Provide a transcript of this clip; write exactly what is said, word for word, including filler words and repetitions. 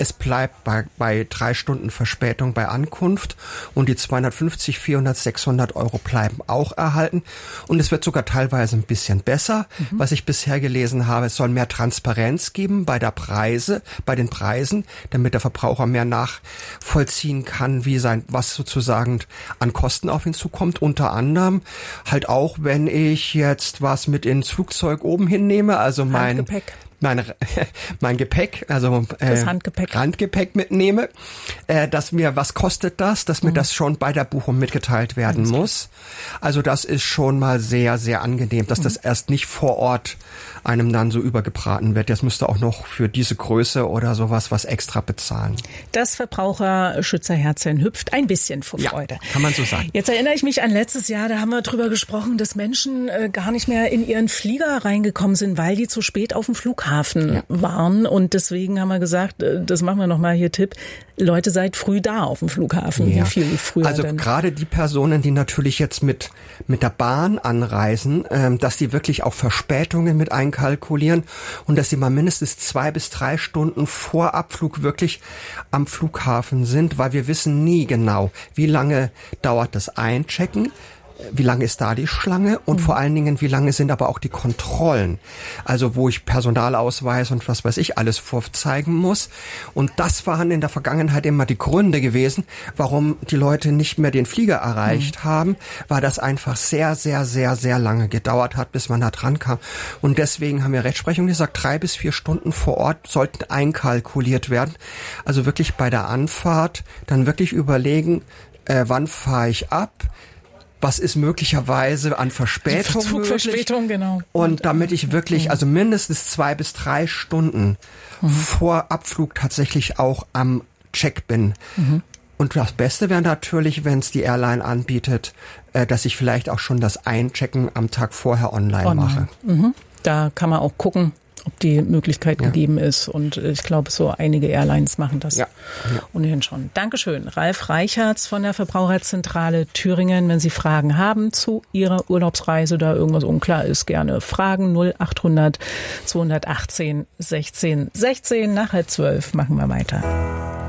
es bleibt bei, bei drei Stunden Verspätung bei Ankunft und die zweihundertfünfzig, vierhundert, sechshundert Euro bleiben auch erhalten und es wird sogar teilweise ein bisschen besser, mhm. was ich bisher gelesen habe. Es soll mehr Transparenz geben bei der Preise, bei den Preisen, damit der Verbraucher mehr nachvollziehen kann, wie sein, was sozusagen an Kosten auf ihn zukommt. Unter anderem halt auch, wenn ich jetzt was mit ins Flugzeug oben hinnehme, also mein Handgepäck. Mein, mein Gepäck, also äh, das Handgepäck. Handgepäck mitnehme, äh, dass mir, was kostet das, dass mir mhm. das schon bei der Buchung mitgeteilt werden mhm. muss. Also das ist schon mal sehr, sehr angenehm, dass mhm. das erst nicht vor Ort einem dann so übergebraten wird. Jetzt müsste auch noch für diese Größe oder sowas was extra bezahlen. Das Verbraucherschützerherzchen hüpft ein bisschen vor Freude. Ja, kann man so sagen. Jetzt erinnere ich mich an letztes Jahr, da haben wir drüber gesprochen, dass Menschen äh, gar nicht mehr in ihren Flieger reingekommen sind, weil die zu spät auf dem Flughafen Ja. waren und deswegen haben wir gesagt, das machen wir nochmal hier Tipp, Leute, seid früh da auf dem Flughafen, ja. wie viel früher Also denn? Gerade die Personen, die natürlich jetzt mit mit der Bahn anreisen, ähm, dass die wirklich auch Verspätungen mit einkalkulieren und dass sie mal mindestens zwei bis drei Stunden vor Abflug wirklich am Flughafen sind, weil wir wissen nie genau, wie lange dauert das Einchecken, wie lange ist da die Schlange und mhm. vor allen Dingen, wie lange sind aber auch die Kontrollen, also wo ich Personalausweis und was weiß ich alles vorzeigen muss. Und das waren in der Vergangenheit immer die Gründe gewesen, warum die Leute nicht mehr den Flieger erreicht mhm. haben, weil das einfach sehr, sehr, sehr, sehr lange gedauert hat, bis man da dran kam. Und deswegen haben wir Rechtsprechung gesagt, drei bis vier Stunden vor Ort sollten einkalkuliert werden. Also wirklich bei der Anfahrt dann wirklich überlegen, äh, wann fahre ich ab, was ist möglicherweise an Verspätung Zugverspätung, genau. Und damit ich wirklich, also mindestens zwei bis drei Stunden mhm. vor Abflug tatsächlich auch am Check bin. Mhm. Und das Beste wäre natürlich, wenn es die Airline anbietet, äh, dass ich vielleicht auch schon das Einchecken am Tag vorher online, online. mache. Mhm. Da kann man auch gucken, ob die Möglichkeit ja. gegeben ist. Und ich glaube, so einige Airlines machen das ja. ja. ohnehin schon. Dankeschön. Ralf Reichertz von der Verbraucherzentrale Thüringen. Wenn Sie Fragen haben zu Ihrer Urlaubsreise oder irgendwas unklar ist, gerne fragen. null achthundert zweihundertachtzehn sechzehn sechzehn. Nach halb zwölf machen wir weiter.